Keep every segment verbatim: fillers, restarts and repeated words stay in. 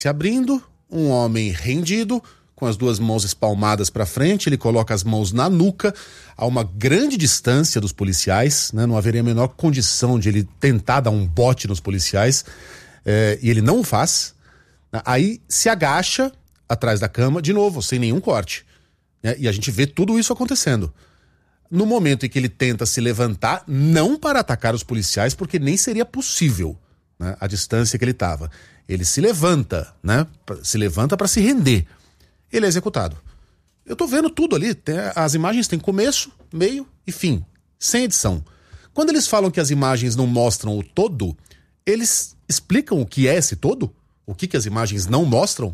se abrindo, um homem rendido, com as duas mãos espalmadas para frente, ele coloca as mãos na nuca, a uma grande distância dos policiais, né? Não haveria a menor condição de ele tentar dar um bote nos policiais, é, e ele não o faz. Aí se agacha atrás da cama, de novo, sem nenhum corte, né? E a gente vê tudo isso acontecendo. No momento em que ele tenta se levantar, não para atacar os policiais, porque nem seria possível, né? A distância que ele estava. Ele se levanta, né? Se levanta para se render. Ele é executado. Eu tô vendo tudo ali, tem, as imagens têm começo, meio e fim, sem edição. Quando eles falam que as imagens não mostram o todo, eles explicam o que é esse todo? O que, que as imagens não mostram?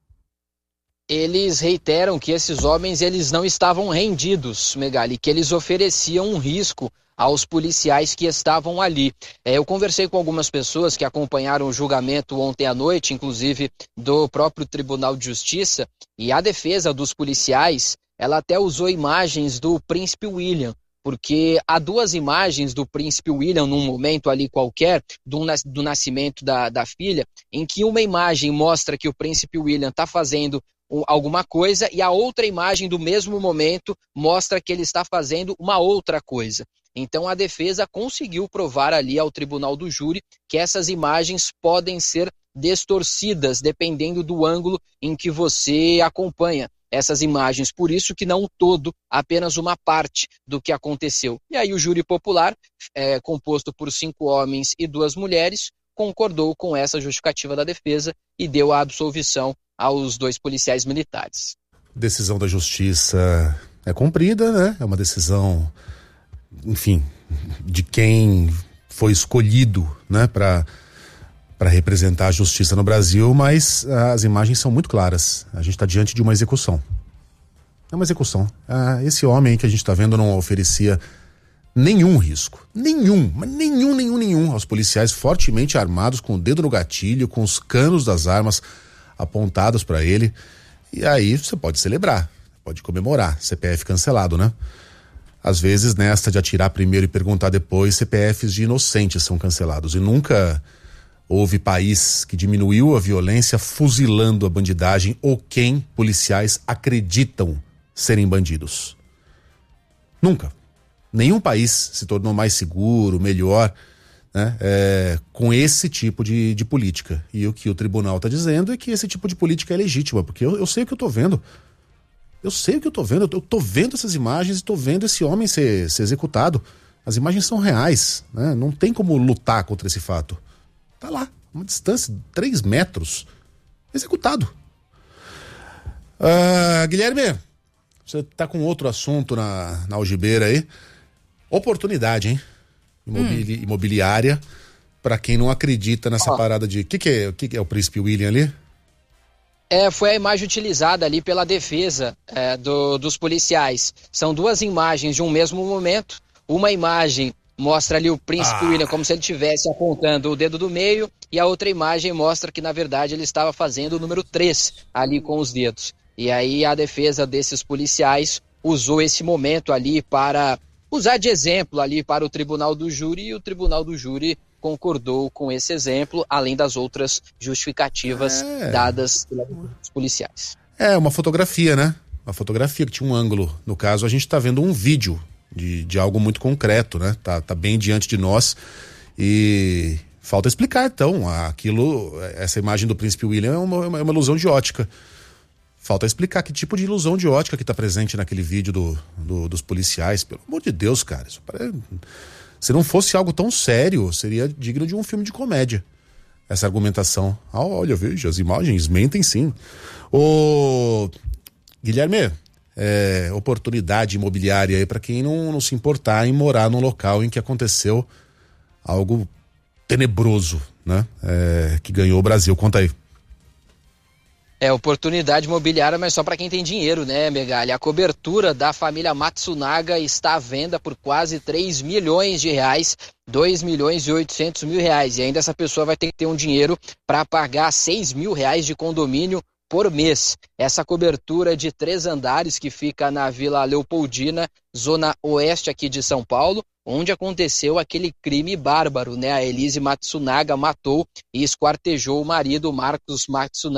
Eles reiteram que esses homens eles não estavam rendidos, Megali, que eles ofereciam um risco aos policiais que estavam ali. É, eu conversei com algumas pessoas que acompanharam o julgamento ontem à noite, inclusive do próprio Tribunal de Justiça, e a defesa dos policiais, ela até usou imagens do Príncipe William, porque há duas imagens do Príncipe William num momento ali qualquer, do, do nascimento da, da filha, em que uma imagem mostra que o Príncipe William está fazendo alguma coisa e a outra imagem do mesmo momento mostra que ele está fazendo uma outra coisa. Então a defesa conseguiu provar ali ao tribunal do júri que essas imagens podem ser distorcidas dependendo do ângulo em que você acompanha essas imagens, por isso que não o todo, apenas uma parte do que aconteceu. E aí o júri popular, é, composto por cinco homens e duas mulheres, concordou com essa justificativa da defesa e deu a absolvição aos dois policiais militares. Decisão da justiça é cumprida, né? É uma decisão, enfim, de quem foi escolhido, né, para para representar a justiça no Brasil, mas as imagens são muito claras. A gente está diante de uma execução. É uma execução. Ah, esse homem aí que a gente está vendo não oferecia nenhum risco. Nenhum, mas nenhum, nenhum, nenhum aos policiais fortemente armados, com o dedo no gatilho, com os canos das armas apontados para ele. E aí você pode celebrar, pode comemorar. C P F cancelado, né? Às vezes, nesta de atirar primeiro e perguntar depois, C P Fs de inocentes são cancelados. E nunca houve país que diminuiu a violência fuzilando a bandidagem ou quem policiais acreditam serem bandidos. Nunca. Nenhum país se tornou mais seguro, melhor, né, é, com esse tipo de, de política. E o que o tribunal está dizendo é que esse tipo de política é legítima, porque eu, eu sei o que eu estou vendo. Eu sei o que eu estou vendo. Eu estou vendo essas imagens e estou vendo esse homem ser, ser executado. As imagens são reais, né? Não tem como lutar contra esse fato. Tá lá, uma distância de três metros, executado. Ah, Guilherme, você tá com outro assunto na, na algibeira aí. Oportunidade, hein? Imobili- hum. Imobiliária, para quem não acredita nessa oh. parada de... O que, que, é, que, que é o Príncipe William ali? É, foi a imagem utilizada ali pela defesa é, do, dos policiais. São duas imagens de um mesmo momento. Uma imagem mostra ali o Príncipe ah. William como se ele estivesse apontando o dedo do meio, e a outra imagem mostra que, na verdade, ele estava fazendo o número três ali com os dedos. E aí a defesa desses policiais usou esse momento ali para usar de exemplo ali para o tribunal do júri, e o tribunal do júri concordou com esse exemplo, além das outras justificativas é. dadas pelos policiais. É, uma fotografia, né? Uma fotografia que tinha um ângulo. No caso, a gente está vendo um vídeo De, de algo muito concreto, né? Tá, tá bem diante de nós e falta explicar, então, aquilo, essa imagem do Príncipe William é uma, é uma ilusão de ótica. Falta explicar que tipo de ilusão de ótica que tá presente naquele vídeo do, do, dos policiais. Pelo amor de Deus, cara, isso parece... se não fosse algo tão sério, seria digno de um filme de comédia, essa argumentação. Ah, olha, veja, as imagens mentem sim. Ô, Guilherme, É, oportunidade imobiliária aí para quem não, não se importar em morar num local em que aconteceu algo tenebroso, né? É, que ganhou o Brasil. Conta aí. É oportunidade imobiliária, mas só para quem tem dinheiro, né, Megali? A cobertura da família Matsunaga está à venda por quase três milhões de reais, dois milhões e oitocentos mil reais. E ainda essa pessoa vai ter que ter um dinheiro para pagar seis mil reais de condomínio por mês. Essa cobertura de três andares que fica na Vila Leopoldina, zona oeste aqui de São Paulo, onde aconteceu aquele crime bárbaro, né? A Elise Matsunaga matou e esquartejou o marido, Marcos Matsunaga.